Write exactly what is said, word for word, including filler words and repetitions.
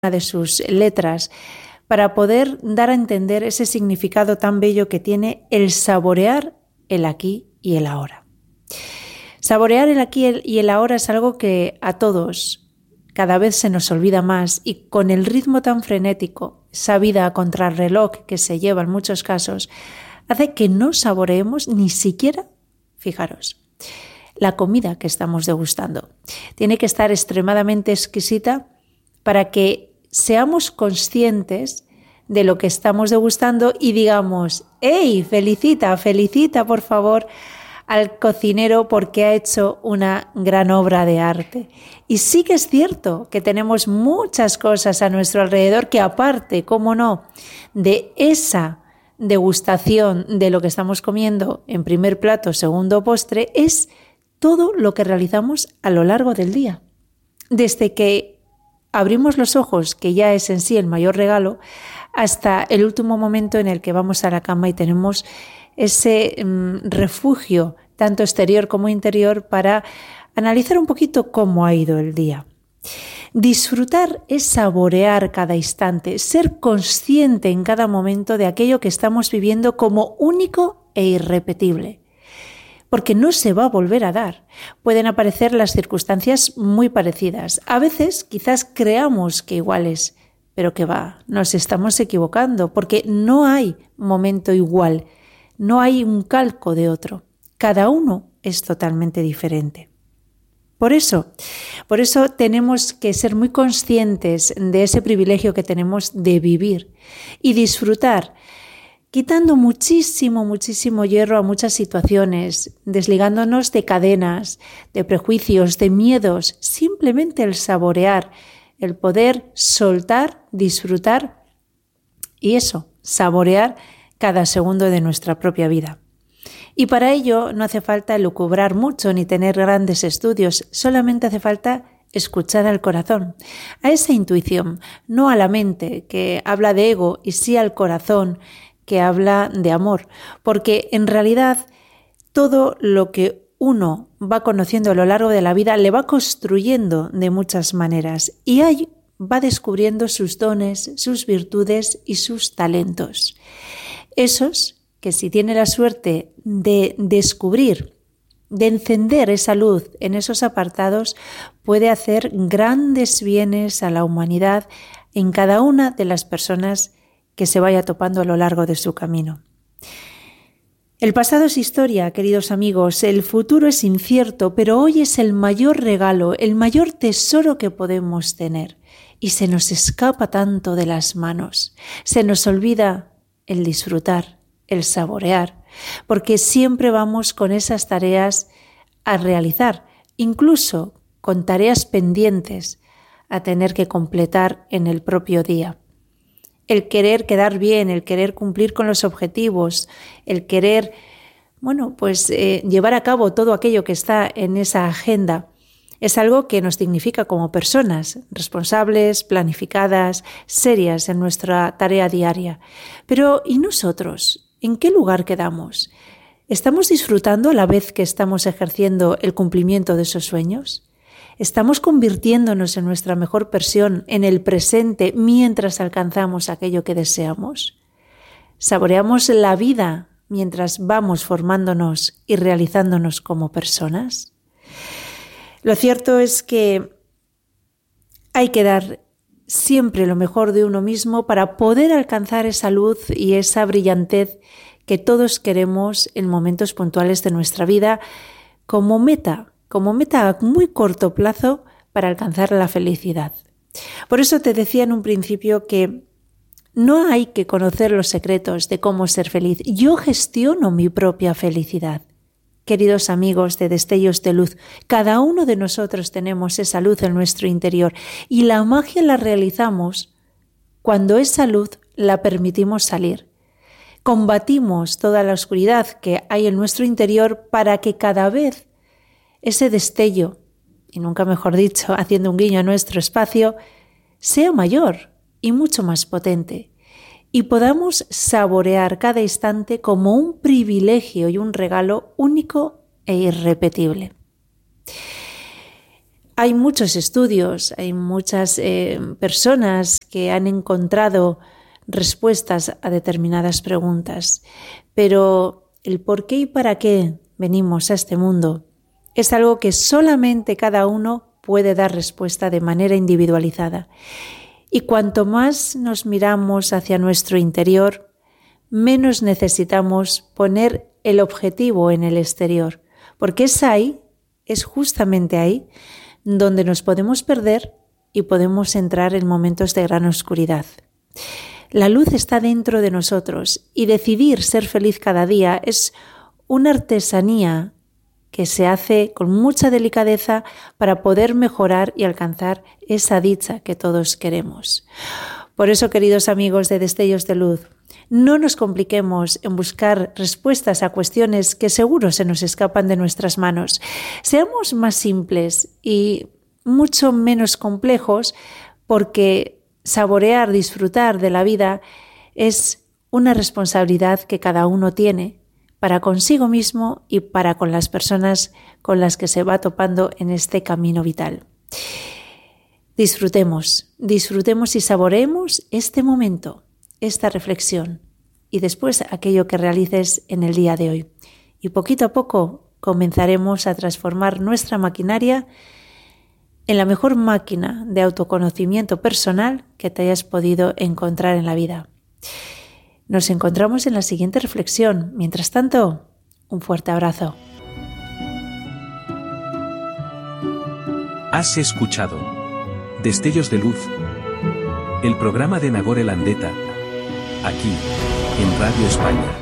de sus letras para poder dar a entender ese significado tan bello que tiene el saborear el aquí y el ahora. Saborear el aquí y el ahora es algo que a todos cada vez se nos olvida más, y con el ritmo tan frenético, esa vida a contrarreloj que se lleva en muchos casos, hace que no saboreemos ni siquiera, fijaros, la comida que estamos degustando. Tiene que estar extremadamente exquisita para que seamos conscientes de lo que estamos degustando y digamos: ¡hey, felicita, felicita por favor al cocinero porque ha hecho una gran obra de arte! Y sí que es cierto que tenemos muchas cosas a nuestro alrededor que, aparte, cómo no, de esa degustación de lo que estamos comiendo en primer plato, segundo postre, es todo lo que realizamos a lo largo del día. Desde que abrimos los ojos, que ya es en sí el mayor regalo, hasta el último momento en el que vamos a la cama y tenemos ese um, refugio, tanto exterior como interior, para analizar un poquito cómo ha ido el día. Disfrutar es saborear cada instante, ser consciente en cada momento de aquello que estamos viviendo como único e irrepetible, porque no se va a volver a dar. Pueden aparecer las circunstancias muy parecidas. A veces quizás creamos que iguales, pero que va, nos estamos equivocando, porque no hay momento igual, no hay un calco de otro. Cada uno es totalmente diferente. Por eso, por eso tenemos que ser muy conscientes de ese privilegio que tenemos de vivir y disfrutar, quitando muchísimo, muchísimo hierro a muchas situaciones, desligándonos de cadenas, de prejuicios, de miedos, simplemente el saborear, el poder soltar, disfrutar y eso, saborear cada segundo de nuestra propia vida. Y para ello no hace falta elucubrar mucho ni tener grandes estudios, solamente hace falta escuchar al corazón, a esa intuición, no a la mente que habla de ego, y sí al corazón que habla de amor, porque en realidad todo lo que uno va conociendo a lo largo de la vida le va construyendo de muchas maneras y ahí va descubriendo sus dones, sus virtudes y sus talentos. Esos que si tiene la suerte de descubrir, de encender esa luz en esos apartados, puede hacer grandes bienes a la humanidad en cada una de las personas que se vaya topando a lo largo de su camino. El pasado es historia, queridos amigos, el futuro es incierto, pero hoy es el mayor regalo, el mayor tesoro que podemos tener. Y se nos escapa tanto de las manos, se nos olvida el disfrutar, el saborear, porque siempre vamos con esas tareas a realizar, incluso con tareas pendientes a tener que completar en el propio día. El querer quedar bien, el querer cumplir con los objetivos, el querer, bueno, pues eh, llevar a cabo todo aquello que está en esa agenda, es algo que nos dignifica como personas, responsables, planificadas, serias en nuestra tarea diaria. Pero ¿y nosotros? ¿En qué lugar quedamos? ¿Estamos disfrutando a la vez que estamos ejerciendo el cumplimiento de esos sueños? ¿Estamos convirtiéndonos en nuestra mejor versión en el presente mientras alcanzamos aquello que deseamos? ¿Saboreamos la vida mientras vamos formándonos y realizándonos como personas? Lo cierto es que hay que dar siempre lo mejor de uno mismo para poder alcanzar esa luz y esa brillantez que todos queremos en momentos puntuales de nuestra vida como meta, como meta a muy corto plazo para alcanzar la felicidad. Por eso te decía en un principio que no hay que conocer los secretos de cómo ser feliz. Yo gestiono mi propia felicidad. Queridos amigos de Destellos de Luz, cada uno de nosotros tenemos esa luz en nuestro interior y la magia la realizamos cuando esa luz la permitimos salir. Combatimos toda la oscuridad que hay en nuestro interior para que cada vez ese destello, y nunca mejor dicho, haciendo un guiño a nuestro espacio, sea mayor y mucho más potente. Y podamos saborear cada instante como un privilegio y un regalo único e irrepetible. Hay muchos estudios, hay muchas eh, personas que han encontrado respuestas a determinadas preguntas, pero el por qué y para qué venimos a este mundo es algo que solamente cada uno puede dar respuesta de manera individualizada. Y cuanto más nos miramos hacia nuestro interior, menos necesitamos poner el objetivo en el exterior, porque es ahí, es justamente ahí, donde nos podemos perder y podemos entrar en momentos de gran oscuridad. La luz está dentro de nosotros y decidir ser feliz cada día es una artesanía que se hace con mucha delicadeza para poder mejorar y alcanzar esa dicha que todos queremos. Por eso, queridos amigos de Destellos de Luz, no nos compliquemos en buscar respuestas a cuestiones que seguro se nos escapan de nuestras manos. Seamos más simples y mucho menos complejos, porque saborear, disfrutar de la vida es una responsabilidad que cada uno tiene para consigo mismo y para con las personas con las que se va topando en este camino vital. Disfrutemos, disfrutemos y saboreemos este momento, esta reflexión y después aquello que realices en el día de hoy. Y poquito a poco comenzaremos a transformar nuestra maquinaria en la mejor máquina de autoconocimiento personal que te hayas podido encontrar en la vida. Nos encontramos en la siguiente reflexión. Mientras tanto, un fuerte abrazo. Has escuchado Destellos de Luz, el programa de Nagore Landeta, aquí, en Radio España.